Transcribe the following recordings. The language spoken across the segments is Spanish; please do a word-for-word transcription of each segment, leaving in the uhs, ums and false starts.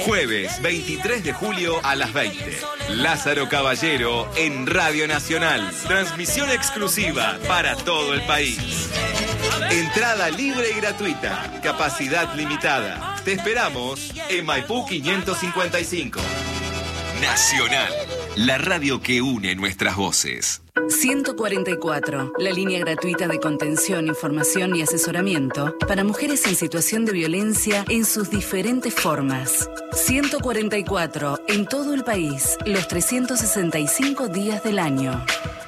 Jueves veintitrés de julio a las veinte. Lázaro Caballero en Radio Nacional. Transmisión exclusiva para todo el país. Entrada libre y gratuita. Capacidad limitada. Te esperamos en Maipú quinientos cincuenta y cinco. Nacional, la radio que une nuestras voces. ciento cuarenta y cuatro, la línea gratuita de contención, información y asesoramiento para mujeres en situación de violencia en sus diferentes formas. ciento cuarenta y cuatro, en todo el país, los trescientos sesenta y cinco días del año.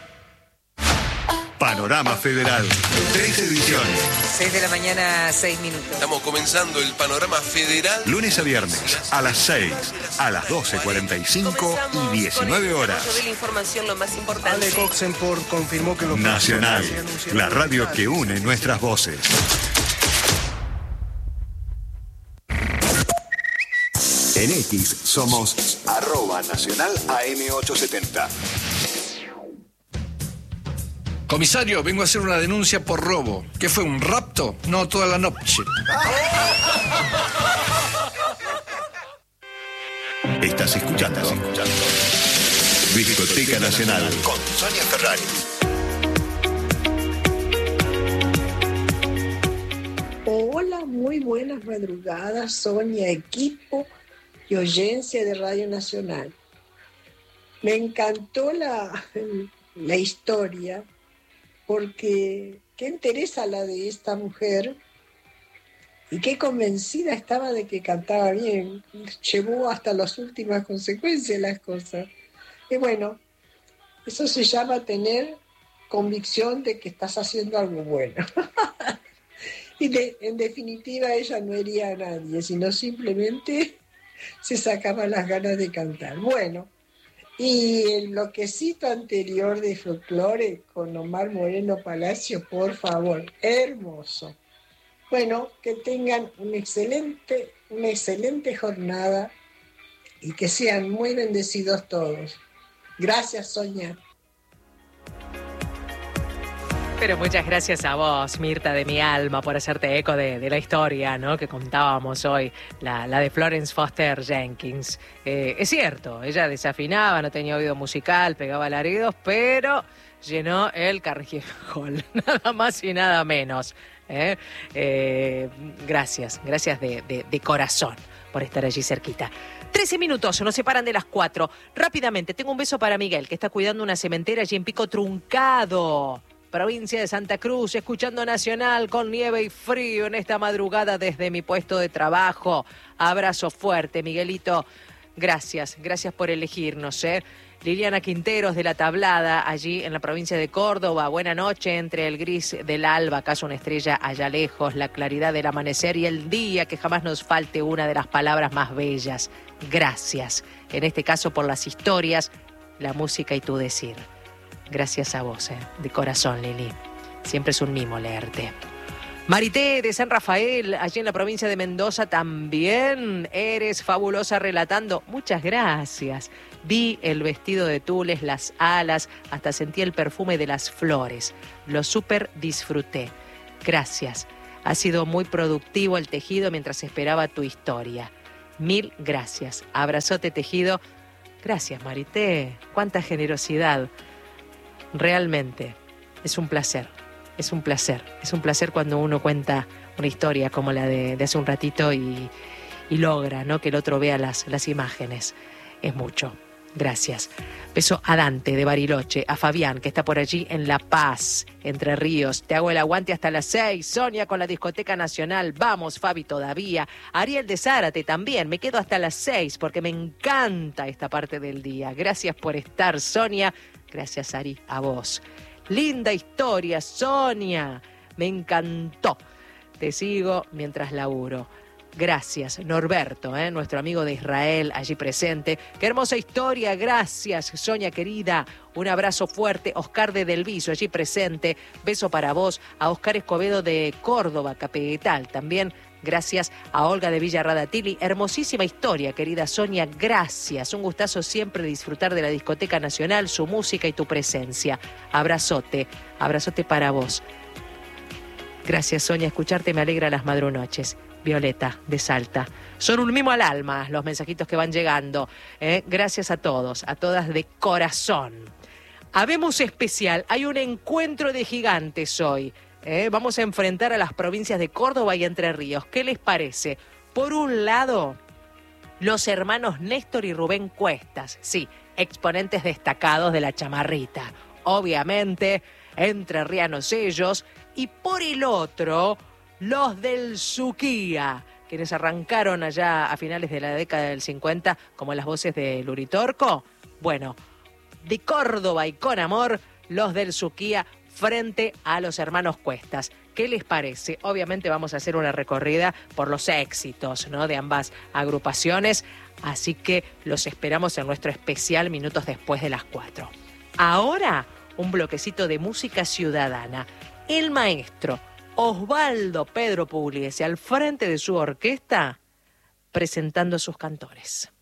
Panorama Federal, tres ediciones. seis de la mañana, seis minutos. Estamos comenzando el Panorama Federal. Lunes a viernes, a las seis, a las doce cuarenta y cinco y diecinueve horas. La información, lo más importante. Ale Oxenford confirmó que los Nacional, la radio que une nuestras voces. En X somos arroba nacional A M ochocientos setenta. Comisario, vengo a hacer una denuncia por robo. ¿Qué fue, un rapto? No, toda la noche. Estás escuchando, estás escuchando. Discoteca Nacional con Sonia Ferrari. Hola, muy buenas madrugadas, Sonia, equipo y oyencia de Radio Nacional. Me encantó la, la historia, porque qué interesa la de esta mujer y qué convencida estaba de que cantaba bien. Llevó hasta las últimas consecuencias las cosas. Y bueno, eso se llama tener convicción de que estás haciendo algo bueno. Y de, en definitiva ella no hería a nadie, sino simplemente se sacaba las ganas de cantar. Bueno, y el bloquecito anterior de folclore con Omar Moreno Palacio, por favor, hermoso. Bueno, que tengan un excelente, una excelente jornada y que sean muy bendecidos todos. Gracias, Sonia. Pero muchas gracias a vos, Mirta de mi alma, por hacerte eco de, de la historia, ¿no?, que contábamos hoy, la, la de Florence Foster Jenkins. Eh, es cierto, ella desafinaba, no tenía oído musical, pegaba alaridos, pero llenó el Carnegie Hall, nada más y nada menos. ¿eh? Eh, gracias, gracias de, de, de corazón por estar allí cerquita. trece minutos, nos separan de las cuatro. Rápidamente, tengo un beso para Miguel, que está cuidando una cementera allí en Pico Truncado, provincia de Santa Cruz, escuchando Nacional con nieve y frío en esta madrugada desde mi puesto de trabajo. Abrazo fuerte, Miguelito. Gracias, gracias por elegirnos, ¿eh? Liliana Quinteros de La Tablada, allí en la provincia de Córdoba. Buena noche, entre el gris del alba, acaso una estrella allá lejos, la claridad del amanecer y el día, que jamás nos falte una de las palabras más bellas. Gracias, en este caso por las historias, la música y tu decir. Gracias a vos, eh, de corazón, Lili. Siempre es un mimo leerte. Marité de San Rafael, allí en la provincia de Mendoza, también eres fabulosa relatando. Muchas gracias. Vi el vestido de tules, las alas, hasta sentí el perfume de las flores. Lo súper disfruté. Gracias. Ha sido muy productivo el tejido mientras esperaba tu historia. Mil gracias. Abrazote tejido. Gracias, Marité. Cuánta generosidad. Realmente es un placer, es un placer, es un placer cuando uno cuenta una historia como la de, de hace un ratito y, y logra, ¿no?, que el otro vea las, las imágenes. Es mucho. Gracias. Beso a Dante de Bariloche, a Fabián, que está por allí en La Paz, Entre Ríos. Te hago el aguante hasta las seis. Sonia con la Discoteca Nacional. Vamos, Fabi, todavía. Ariel de Zárate también. Me quedo hasta las seis porque me encanta esta parte del día. Gracias por estar, Sonia. Gracias, Ari, a vos. Linda historia, Sonia. Me encantó. Te sigo mientras laburo. Gracias, Norberto, ¿eh? nuestro amigo de Israel, allí presente. Qué hermosa historia, gracias, Sonia querida. Un abrazo fuerte, Oscar de Delviso, allí presente. Beso para vos, a Oscar Escobedo de Córdoba, capital. También gracias a Olga de Villarradatili. Hermosísima historia, querida Sonia, gracias. Un gustazo siempre disfrutar de la Discoteca Nacional, su música y tu presencia. Abrazote, abrazote para vos. Gracias, Sonia, escucharte me alegra las madrunoches. Violeta de Salta. Son un mimo al alma los mensajitos que van llegando. ¿eh? Gracias a todos, a todas de corazón. Habemos especial, hay un encuentro de gigantes hoy. ¿eh? Vamos a enfrentar a las provincias de Córdoba y Entre Ríos. ¿Qué les parece? Por un lado, los hermanos Néstor y Rubén Cuestas, sí, exponentes destacados de la chamarrita. Obviamente, entrerrianos ellos. Y por el otro, los del Suquía, quienes arrancaron allá a finales de la década del cincuenta como las voces de Luritorco. Bueno, de Córdoba y con amor, los del Suquía frente a los hermanos Cuestas. ¿Qué les parece? Obviamente vamos a hacer una recorrida por los éxitos, ¿no?, de ambas agrupaciones, así que los esperamos en nuestro especial minutos después de las cuatro. Ahora, un bloquecito de música ciudadana. El maestro Osvaldo Pedro Pugliese al frente de su orquesta presentando a sus cantores.